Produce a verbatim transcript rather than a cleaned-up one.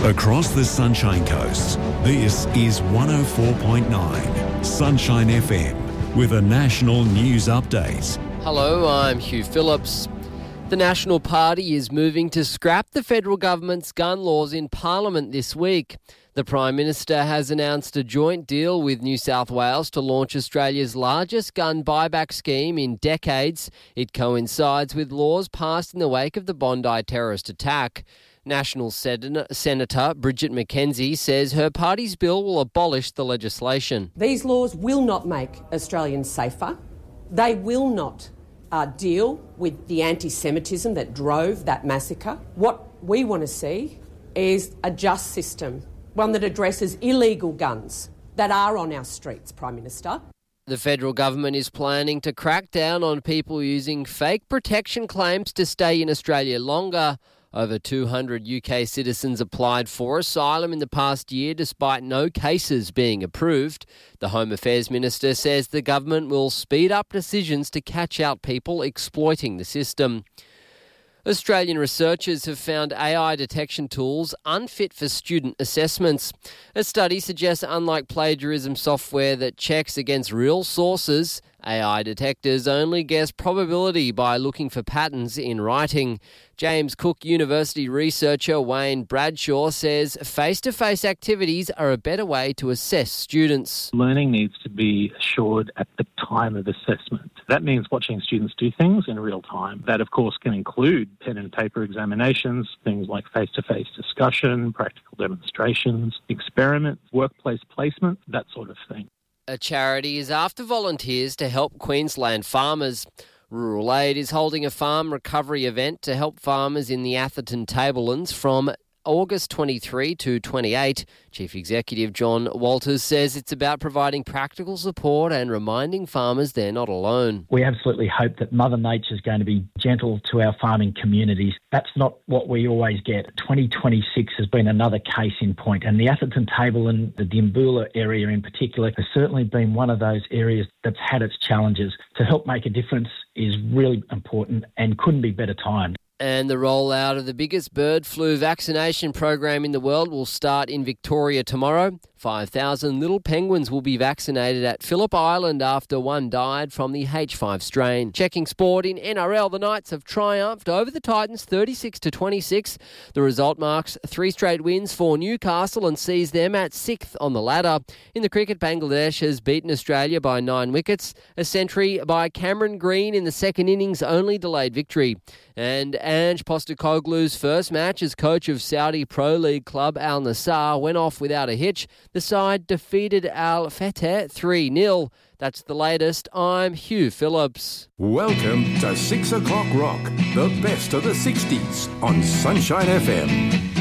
Across the Sunshine Coast, this is one oh four point nine Sunshine F M with a national news update. Hello, I'm Hugh Phillips. The National Party is moving to scrap the federal government's gun laws in Parliament this week. The Prime Minister has announced a joint deal with New South Wales to launch Australia's largest gun buyback scheme in decades. It coincides with laws passed in the wake of the Bondi terrorist attack. National Sen- Senator Bridget McKenzie says her party's bill will abolish the legislation. These laws will not make Australians safer. They will not uh, deal with the anti-Semitism that drove that massacre. What we want to see is a just system, one that addresses illegal guns that are on our streets, Prime Minister. The federal government is planning to crack down on people using fake protection claims to stay in Australia longer. Over two hundred U K citizens applied for asylum in the past year despite no cases being approved. The Home Affairs Minister says the government will speed up decisions to catch out people exploiting the system. Australian researchers have found A I detection tools unfit for student assessments. A study suggests unlike plagiarism software that checks against real sources, A I detectors only guess probability by looking for patterns in writing. James Cook University researcher Wayne Bradshaw says face-to-face activities are a better way to assess students. Learning needs to be assured at the time of assessment. That means watching students do things in real time. That, of course, can include pen and paper examinations, things like face-to-face discussion, practical demonstrations, experiments, workplace placement, that sort of thing. A charity is after volunteers to help Queensland farmers. Rural Aid is holding a farm recovery event to help farmers in the Atherton Tablelands from August twenty-third to twenty-eighth. Chief Executive John Walters says it's about providing practical support and reminding farmers they're not alone. We absolutely hope that Mother Nature is going to be gentle to our farming communities. That's not what we always get. twenty twenty-six has been another case in point, and the Atherton Tableland, the Dimboola area in particular, has certainly been one of those areas that's had its challenges. To help make a difference is really important and couldn't be better timed. And the rollout of the biggest bird flu vaccination program in the world will start in Victoria tomorrow. five thousand little penguins will be vaccinated at Phillip Island after one died from the H five strain. Checking sport in N R L, the Knights have triumphed over the Titans thirty-six to twenty-six. The result marks three straight wins for Newcastle and sees them at sixth on the ladder. In the cricket, Bangladesh has beaten Australia by nine wickets. A century by Cameron Green in the second innings only delayed victory. And Ange Postecoglou's first match as coach of Saudi Pro League club Al Nassr went off without a hitch. The side defeated Al Fateh three nil. That's the latest. I'm Hugh Phillips. Welcome to six o'clock Rock, the best of the sixties on Sunshine F M.